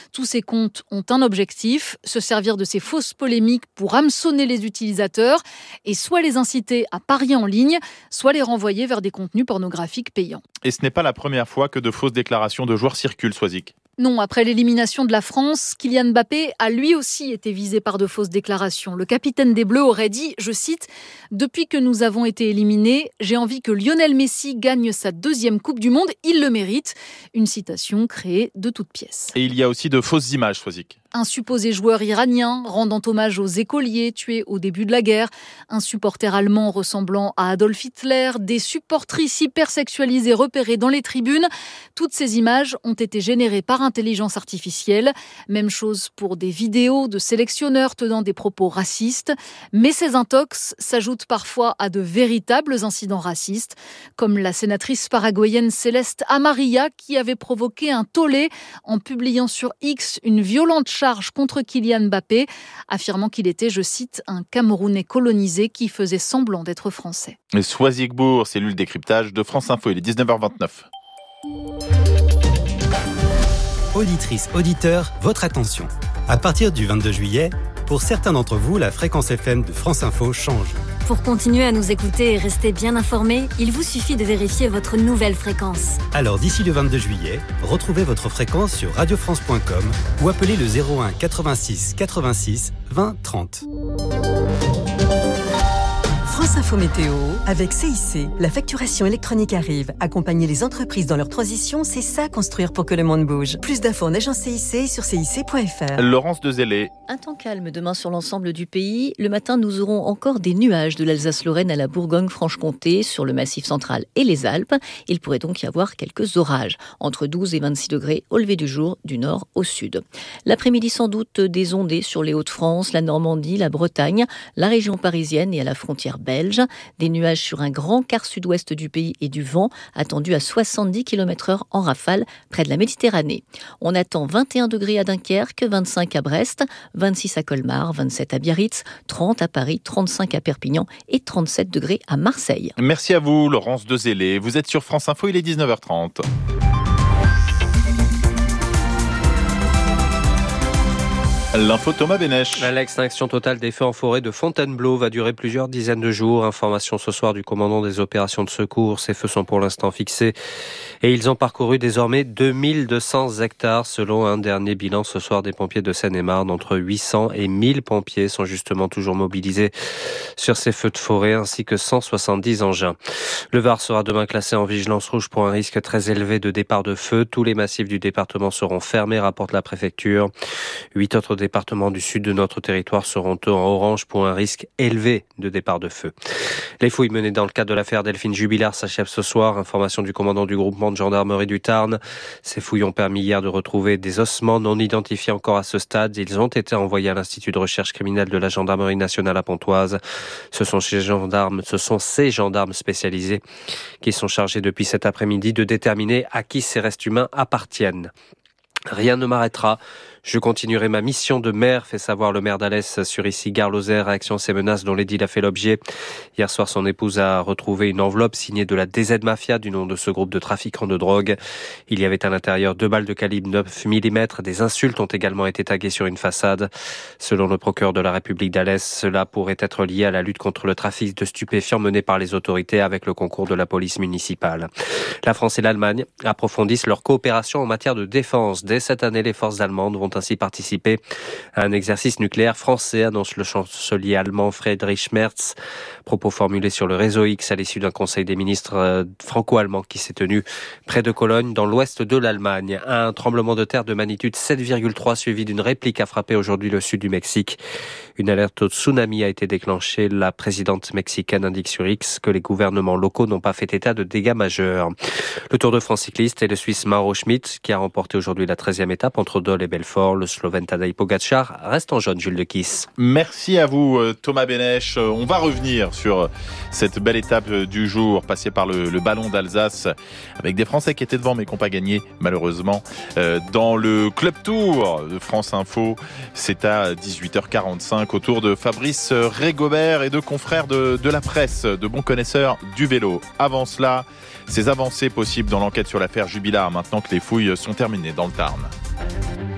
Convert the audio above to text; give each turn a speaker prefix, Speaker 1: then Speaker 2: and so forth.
Speaker 1: Tous ces comptes ont un objectif, se servir de ces fausses polémiques pour hameçonner les utilisateurs et soit les inciter à parier en ligne, soit les renvoyer vers des contenus pornographiques payants.
Speaker 2: Et ce n'est pas la première fois que de fausses déclarations de joueurs circulent, Soisic.
Speaker 1: Non, après l'élimination de la France, Kylian Mbappé a lui aussi été visé par de fausses déclarations. Le capitaine des Bleus aurait dit, je cite, « Depuis que nous avons été éliminés, j'ai envie que Lionel Messi gagne sa 2e Coupe du Monde, il le mérite ». Une citation créée de toutes pièces.
Speaker 2: Et il y a aussi de fausses images, Soisic.
Speaker 1: Un supposé joueur iranien rendant hommage aux écoliers tués au début de la guerre, un supporter allemand ressemblant à Adolf Hitler, des supportrices hypersexualisées repérées dans les tribunes. Toutes ces images ont été générées par intelligence artificielle. Même chose pour des vidéos de sélectionneurs tenant des propos racistes. Mais ces intox s'ajoutent parfois à de véritables incidents racistes, comme la sénatrice paraguayenne Céleste Amarilla qui avait provoqué un tollé en publiant sur X une violente charge contre Kylian Mbappé, affirmant qu'il était, je cite, un Camerounais colonisé qui faisait semblant d'être français.
Speaker 2: Soisic Bourg, cellule décryptage de France Info, il est 19h29.
Speaker 3: Auditrices, auditeurs, votre attention. À partir du 22 juillet, pour certains d'entre vous, la fréquence FM de France Info change.
Speaker 4: Pour continuer à nous écouter et rester bien informés, il vous suffit de vérifier votre nouvelle fréquence.
Speaker 3: Alors d'ici le 22 juillet, retrouvez votre fréquence sur radiofrance.com ou appelez le 01 86 86 20 30.
Speaker 5: France Info Météo, avec CIC, la facturation électronique arrive. Accompagner les entreprises dans leur transition, c'est ça construire pour que le monde bouge. Plus d'infos en agence CIC sur cic.fr.
Speaker 2: Laurence Dezellé.
Speaker 6: Un temps calme demain sur l'ensemble du pays. Le matin, nous aurons encore des nuages de l'Alsace-Lorraine à la Bourgogne-Franche-Comté, sur le Massif central et les Alpes. Il pourrait donc y avoir quelques orages, entre 12 et 26 degrés au lever du jour, du nord au sud. L'après-midi, sans doute des ondées sur les Hauts-de-France, la Normandie, la Bretagne, la région parisienne et à la frontière belge. Des nuages sur un grand quart sud-ouest du pays et du vent attendu à 70 km/h en rafale près de la Méditerranée. On attend 21 degrés à Dunkerque, 25 à Brest, 26 à Colmar, 27 à Biarritz, 30 à Paris, 35 à Perpignan et 37 degrés à Marseille.
Speaker 2: Merci à vous, Laurence Dezellé. Vous êtes sur France Info, il est 19h30. L'info Thomas Bénèche.
Speaker 7: L'extinction totale des feux en forêt de Fontainebleau va durer plusieurs dizaines de jours. Information ce soir du commandant des opérations de secours. Ces feux sont pour l'instant fixés et ils ont parcouru désormais 2200 hectares selon un dernier bilan ce soir des pompiers de Seine-et-Marne. Entre 800 et 1000 pompiers sont justement toujours mobilisés sur ces feux de forêt ainsi que 170 engins. Le Var sera demain classé en vigilance rouge pour un risque très élevé de départ de feu. Tous les massifs du département seront fermés, rapporte la préfecture. 8 autres départements du sud de notre territoire seront en orange pour un risque élevé de départ de feu. Les fouilles menées dans le cadre de l'affaire Delphine Jubilard s'achèvent ce soir. Information du commandant du groupement de gendarmerie du Tarn. Ces fouilles ont permis hier de retrouver des ossements non identifiés encore à ce stade. Ils ont été envoyés à l'Institut de recherche criminelle de la gendarmerie nationale à Pontoise. Ce sont ces gendarmes spécialisés qui sont chargés depuis cet après-midi de déterminer à qui ces restes humains appartiennent. Rien ne m'arrêtera. Je continuerai ma mission de maire, fait savoir le maire d'Alès sur Issy-Gare-Lozère, réaction à ces menaces dont l'édile a fait l'objet. Hier soir, son épouse a retrouvé une enveloppe signée de la DZ Mafia, du nom de ce groupe de trafiquants de drogue. Il y avait à l'intérieur 2 balles de calibre 9 mm. Des insultes ont également été taguées sur une façade. Selon le procureur de la République d'Alès, cela pourrait être lié à la lutte contre le trafic de stupéfiants menée par les autorités avec le concours de la police municipale. La France et l'Allemagne approfondissent leur coopération en matière de défense. Dès cette année, les forces allemandes vont ainsi participer à un exercice nucléaire français, annonce le chancelier allemand Friedrich Merz. Propos formulés sur le réseau X à l'issue d'un conseil des ministres franco-allemands qui s'est tenu près de Cologne, dans l'ouest de l'Allemagne. Un tremblement de terre de magnitude 7,3 suivi d'une réplique a frappé aujourd'hui le sud du Mexique. Une alerte au tsunami a été déclenchée. La présidente mexicaine indique sur X que les gouvernements locaux n'ont pas fait état de dégâts majeurs. Le Tour de France cycliste et le Suisse Mauro Schmidt qui a remporté aujourd'hui la 13e étape entre Dole et Belfort. Le Slovène Tadej Pogačar reste en jaune, Jules de Kiss.
Speaker 2: Merci à vous, Thomas Bénèche. On va revenir sur cette belle étape du jour, passée par le ballon d'Alsace, avec des Français qui étaient devant mais qui n'ont pas gagné, malheureusement. Dans le Club Tour de France Info, c'est à 18h45, autour de Fabrice Régobert et de confrères de la presse, de bons connaisseurs du vélo. Avant cela, ces avancées possibles dans l'enquête sur l'affaire Jubilard, maintenant que les fouilles sont terminées dans le Tarn.